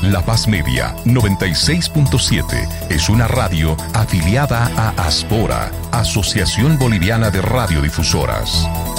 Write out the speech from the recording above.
La Paz Media 96.7 es una radio afiliada a Aspora, Asociación Boliviana de Radiodifusoras.